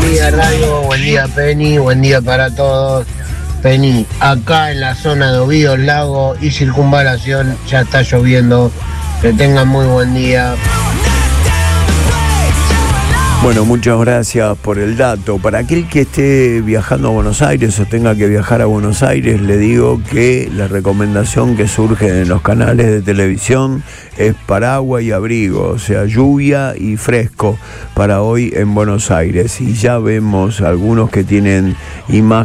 día Radio, buen día Penny, buen día para todos. Penny, acá en la zona de Ovíos, Lago y Circunvalación ya está lloviendo. Que tengan muy buen día. Bueno, muchas gracias por el dato. Para aquel que esté viajando a Buenos Aires o tenga que viajar a Buenos Aires, le digo que la recomendación que surge en los canales de televisión es paraguas y abrigo, o sea, lluvia y fresco para hoy en Buenos Aires. Y ya vemos algunos que tienen imágenes